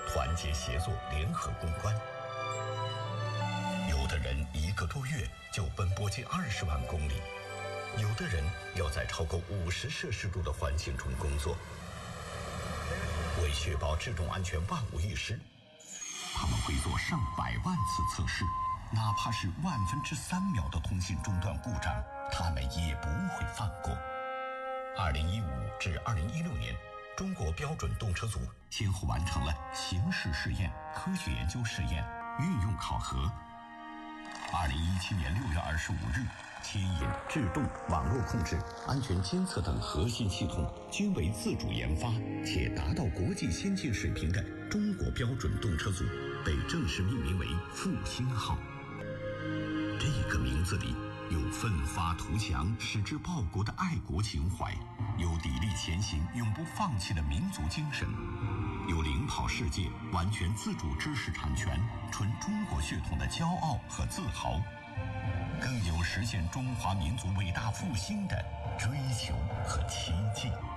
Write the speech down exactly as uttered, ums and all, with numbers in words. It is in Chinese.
团结协作，联合攻关。有的人一个多月就奔波近二十万公里，有的人要在超过五十摄氏度的环境中工作。为确保制动安全万无一失，他们会做上百万次测试，哪怕是万分之三秒的通信中断故障，他们也不会放过。二零一五至二零一六年，中国标准动车组先后完成了形式试验、科学研究试验、运用考核。二零一七年六月二十五日，牵引、制动、网络控制、安全监测等核心系统均为自主研发且达到国际先进水平的中国标准动车组被正式命名为复兴号。这个名字里有奋发图强、矢志报国的爱国情怀，有砥砺前行、永不放弃的民族精神，有领跑世界、完全自主知识产权、纯中国血统的骄傲和自豪，更有实现中华民族伟大复兴的追求和期冀。